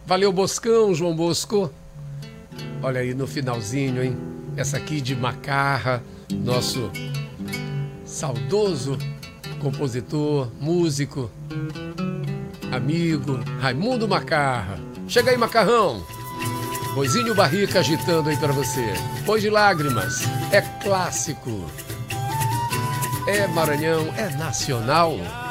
Valeu, Boscão, João Bosco. Olha aí no finalzinho, hein? Essa aqui de Macarra, nosso saudoso compositor, músico, amigo, Raimundo Macarra. Chega aí, Macarrão. Boizinho Barrica agitando aí pra você. Boi de Lágrimas, é clássico. É Maranhão, é nacional.